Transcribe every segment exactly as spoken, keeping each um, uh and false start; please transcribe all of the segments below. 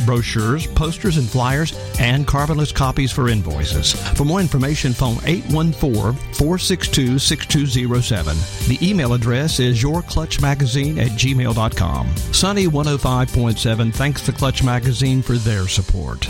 brochures, posters and flyers, and carbonless copies for invoices. For more information, phone eight one four, four six two, six two zero seven. The email address is yourclutchmagazine at gmail dot com. Sunny one oh five point seven thanks to Clutch Magazine for their support.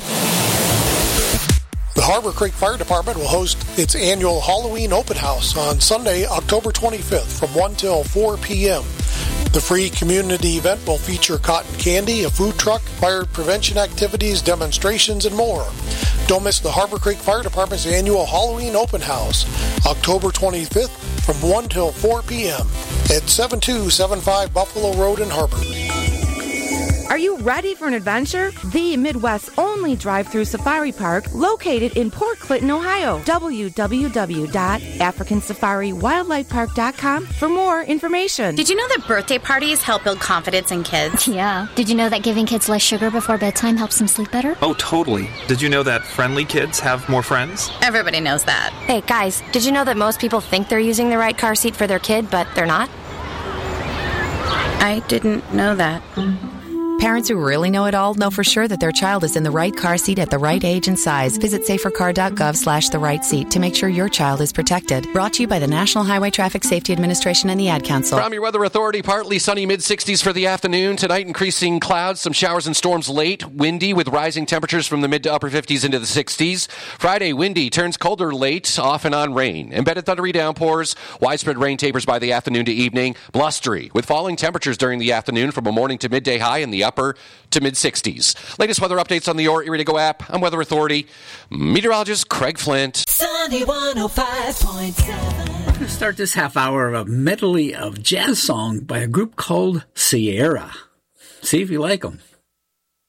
The Harbor Creek Fire Department will host its annual Halloween open house on Sunday, October twenty-fifth from one till four p.m. The free community event will feature cotton candy, a food truck, fire prevention activities, demonstrations, and more. Don't miss the Harbor Creek Fire Department's annual Halloween open house, October twenty-fifth from one till four p.m. at seven two seven five Buffalo Road in Harbor. Are you ready for an adventure? The Midwest's only drive-through safari park located in Port Clinton, Ohio. w w w dot african safari wildlife park dot com for more information. Did you know that birthday parties help build confidence in kids? Yeah. Did you know that giving kids less sugar before bedtime helps them sleep better? Oh, totally. Did you know that friendly kids have more friends? Everybody knows that. Hey, guys, did you know that most people think they're using the right car seat for their kid, but they're not? I didn't know that. Parents who really know it all know for sure that their child is in the right car seat at the right age and size. Visit safercar dot gov slash the right seat to make sure your child is protected. Brought to you by the National Highway Traffic Safety Administration and the Ad Council. From your Weather Authority, partly sunny mid sixties for the afternoon. Tonight, increasing clouds, some showers and storms late. Windy with rising temperatures from the mid to upper fifties into the sixties. Friday, windy, turns colder late, off and on rain. Embedded thundery downpours. Widespread rain tapers by the afternoon to evening. Blustery with falling temperatures during the afternoon from a morning to midday high in the upper to mid sixties. Latest weather updates on the Your Erie to Go app. I'm Weather Authority meteorologist Craig Flint. Sunny one oh five point seven. We're going to start this half hour of a medley of jazz song by a group called Sierra. See if you like them.